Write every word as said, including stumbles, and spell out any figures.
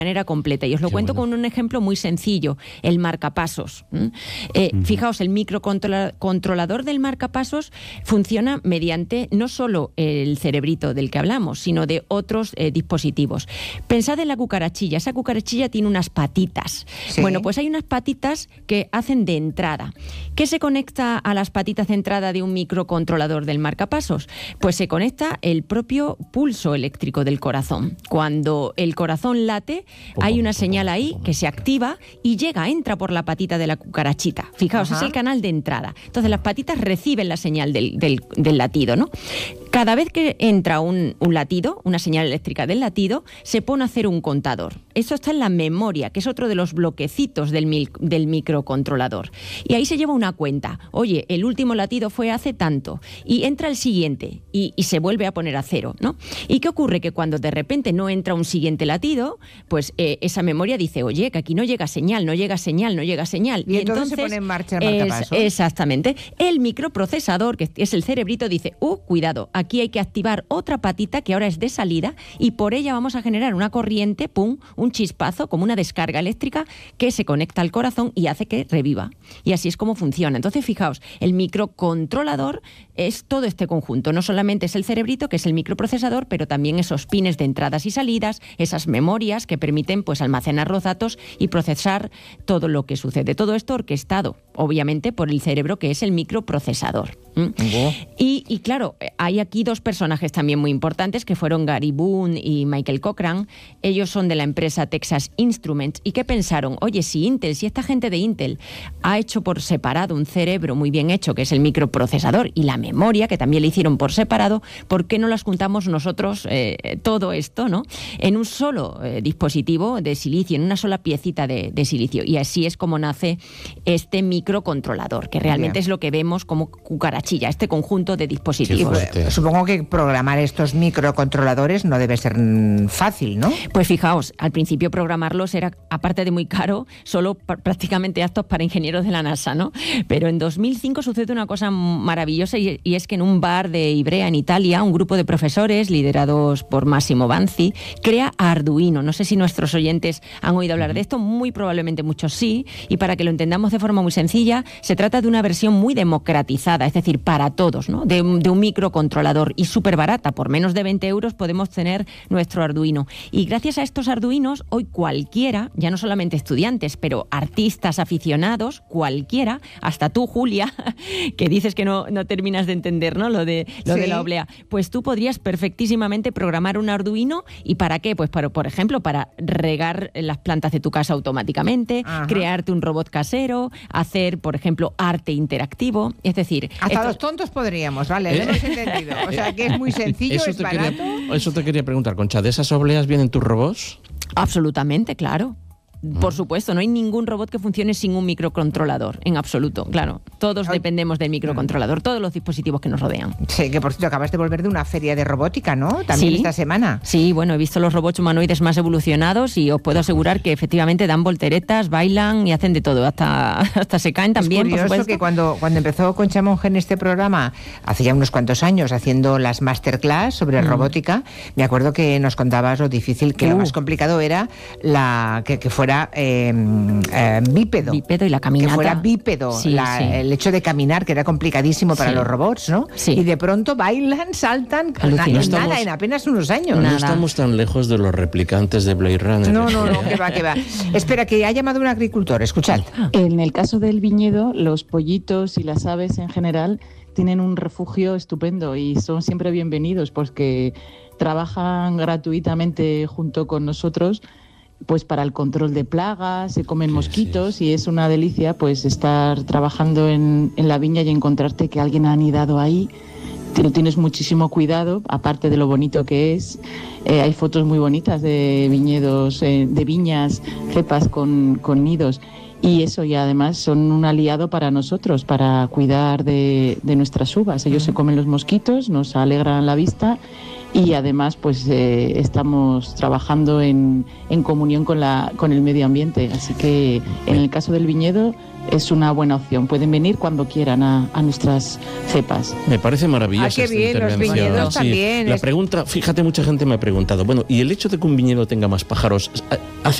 manera completa. Y os lo Qué cuento bueno. con un ejemplo muy sencillo, el marcapasos. ¿Mm? Eh, uh-huh. Fijaos, el microcontrolador del marcapasos funciona mediante no solo el cerebrito del que hablamos, sino de otros eh, dispositivos. Pensad en la cucarachilla. Esa cucarachilla tiene unas patitas. ¿Sí? Bueno, pues hay unas patitas que hacen de entrada. ¿Qué se conecta a las patitas de entrada de un microcontrolador del marcapasos? Pues se conecta el propio pulso eléctrico del corazón. Cuando el corazón late, hay una señal ahí que se activa y llega, entra por la patita de la cucarachita. Fijaos, Ajá. es el canal de entrada. Entonces las patitas reciben la señal del, del, del latido, ¿no? Cada vez que entra un, un latido, una señal eléctrica del latido, se pone a hacer un contador. Eso está en la memoria, que es otro de los bloquecitos del, mil, del microcontrolador. Y ahí se lleva una cuenta. Oye, el último latido fue hace tanto. Y entra el siguiente y, y se vuelve a poner a cero, ¿no? ¿Y qué ocurre? Que cuando de repente no entra un siguiente latido, pues eh, esa memoria dice, oye, que aquí no llega señal, no llega señal, no llega señal. Y, y entonces, entonces se pone en marcha el marcapasos. Es, exactamente. El microprocesador, que es el cerebrito, dice, uh, cuidado, aquí hay que activar otra patita que ahora es de salida y por ella vamos a generar una corriente, pum, un chispazo, como una descarga eléctrica que se conecta al corazón y hace que reviva. Y así es como funciona. Entonces, fijaos, el microcontrolador es todo este conjunto. No solamente es el cerebrito, que es el microprocesador, pero también esos pines de entradas y salidas, esas memorias que permiten pues almacenar los datos y procesar todo lo que sucede. Todo esto orquestado, obviamente, por el cerebro, que es el microprocesador. ¿Mm? Uh-huh. Y, y claro, hay aquí dos personajes también muy importantes que fueron Gary Boone y Michael Cochran. Ellos son de la empresa Texas Instruments. ¿Y qué pensaron? Oye, si Intel, si esta gente de Intel ha hecho por separado un cerebro muy bien hecho, que es el microprocesador, y la memoria, que también le hicieron por separado, ¿por qué no las juntamos nosotros eh, todo esto, ¿no? En un solo eh, dispositivo de silicio, en una sola piecita de, de silicio? Y así es como nace este microcontrolador, que realmente bien. Es lo que vemos como cucarachilla, este conjunto de dispositivos. Sí, pues, supongo que programar estos microcontroladores no debe ser fácil, ¿no? Pues fijaos, al principio programarlos era, aparte de muy caro, solo p- prácticamente aptos para ingenieros de la NASA, ¿no? Pero en dos mil cinco sucede una cosa maravillosa y, y es que en un bar de Ivrea, en Italia, un grupo de profesores liderados por Massimo Banzi crea Arduino. No sé si nuestros oyentes han oído hablar de esto, muy probablemente muchos sí, y para que lo entendamos de forma muy sencilla, se trata de una versión muy democratizada, es decir, para todos, ¿no? De, de un microcontrolador y súper barata, por menos de veinte euros podemos tener nuestro Arduino. Y gracias a estos Arduinos, hoy cualquiera, ya no solamente estudiantes, pero artistas aficionados, cualquiera, hasta tú, Julia, que dices que no, no terminas de entender, ¿no? Lo de, lo sí. de la oblea, pues tú podrías perfectísimamente programar un Arduino. ¿Y para qué? Pues para, por ejemplo, para regar las plantas de tu casa automáticamente, Ajá. crearte un robot casero, hacer, por ejemplo, arte interactivo, es decir... Hasta estos... los tontos podríamos, vale, lo hemos entendido. O sea, que es muy sencillo, eso es te barato... Quería, eso te quería preguntar, Concha, ¿de esas obleas vienen tus robots? Absolutamente, claro. Por supuesto, no hay ningún robot que funcione sin un microcontrolador, en absoluto, claro. Todos Ay. dependemos del microcontrolador, todos los dispositivos que nos rodean. Sí, que por cierto acabas de volver de una feria de robótica, ¿no? También sí, esta semana. Sí, bueno, he visto los robots humanoides más evolucionados y os puedo asegurar que efectivamente dan volteretas, bailan y hacen de todo, hasta, hasta se caen también, es curioso por supuesto. Que cuando, cuando empezó Concha Monge en este programa, hace ya unos cuantos años, haciendo las masterclass sobre mm. robótica, me acuerdo que nos contabas lo difícil, que uh. lo más complicado era la que, que fuera... Eh, Eh, bípedo. Bípedo y la caminata. Que fuera bípedo. Sí, la, sí. El hecho de caminar, que era complicadísimo para sí. los robots, ¿no? Sí. Y de pronto bailan, saltan, na, no estamos, nada, en apenas unos años. No nada. estamos tan lejos de los replicantes de Blade Runner. No, no, no, que va, que va. Espera, que ha llamado un agricultor, escuchad. En el caso del viñedo, los pollitos y las aves en general tienen un refugio estupendo y son siempre bienvenidos porque trabajan gratuitamente junto con nosotros pues para el control de plagas, se comen sí, mosquitos sí. y es una delicia pues estar trabajando en, en la viña y encontrarte que alguien ha anidado ahí. Te lo tienes muchísimo cuidado, aparte de lo bonito que es. Eh, hay fotos muy bonitas de viñedos, eh, de viñas, cepas con, con nidos. Y eso, y además son un aliado para nosotros, para cuidar de, de nuestras uvas. Ellos uh-huh. se comen los mosquitos, nos alegran la vista y además pues eh, estamos trabajando en, en comunión con, la, con el medio ambiente. Así que en el caso del viñedo es una buena opción. Pueden venir cuando quieran a, a nuestras cepas. Me parece maravillosa Ah, qué esta bien, los intervención. viñedos Sí. también. La Es- pregunta, fíjate, mucha gente me ha preguntado, bueno, ¿y el hecho de que un viñedo tenga más pájaros hace